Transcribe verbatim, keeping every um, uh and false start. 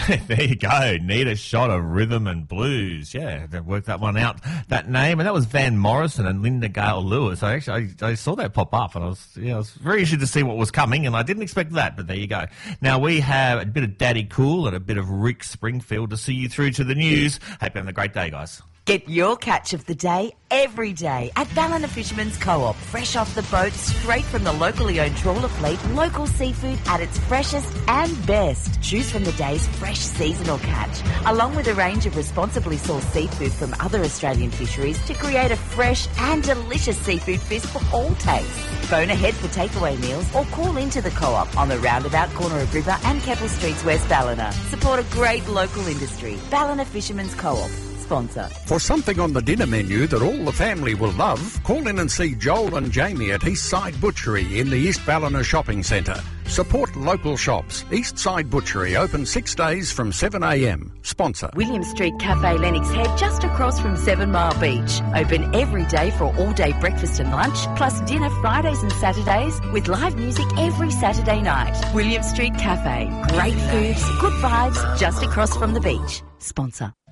There you go. Need a shot of rhythm and blues. Yeah, they worked that one out, that name. And that was Van Morrison and Linda Gale Lewis. I actually I, I saw that pop up, and I was, yeah, I was very interested to see what was coming, and I didn't expect that, but there you go. Now we have a bit of Daddy Cool and a bit of Rick Springfield to see you through to the news. Hope you're having a great day, guys. Get your catch of the day every day at Ballina Fisherman's Co-op. Fresh off the boat, straight from the locally owned trawler fleet, local seafood at its freshest and best. Choose from the day's fresh seasonal catch, along with a range of responsibly sourced seafood from other Australian fisheries to create a fresh and delicious seafood feast for all tastes. Phone ahead for takeaway meals or call into the Co-op on the roundabout corner of River and Keppel Streets, West Ballina. Support a great local industry. Ballina Fisherman's Co-op. Sponsor. For something on the dinner menu that all the family will love, call in and see Joel and Jamie at Eastside Butchery in the East Ballina Shopping Centre. Support local shops. Eastside Butchery open six days from seven a m. Sponsor. William Street Cafe Lennox Head just across from Seven Mile Beach. Open every day for all-day breakfast and lunch, plus dinner Fridays and Saturdays with live music every Saturday night. William Street Cafe. Great foods, good vibes, just across from the beach. Sponsor.